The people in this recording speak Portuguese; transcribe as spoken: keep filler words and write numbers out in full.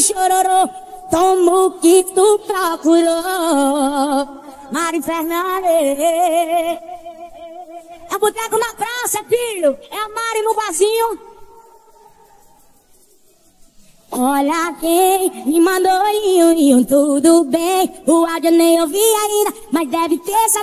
chororô, toma o que tu procurou. Mari Fernandes. É boteco na praça, filho. É a Mari no barzinho. Olha quem me mandou, iu, iu, tudo bem. O áudio nem ouvi ainda, mas deve ter essa